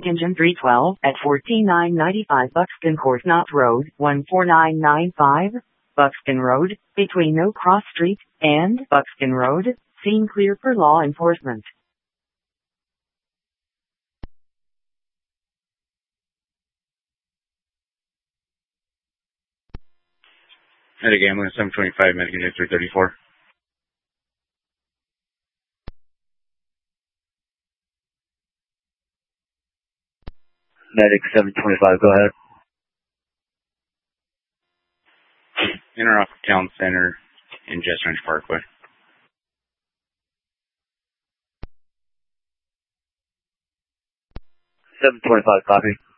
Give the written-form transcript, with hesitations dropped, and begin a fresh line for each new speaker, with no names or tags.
Engine 312 at 14995 Buxton Court Knott Road, 14995, Buxton Road, between No Cross Street and Buxton Road. Scene clear for law enforcement.
Medic ambulance 725, medic unit 334.
Medic 725, go ahead.
Enter off Town Center in Jess Ranch Parkway.
725, copy.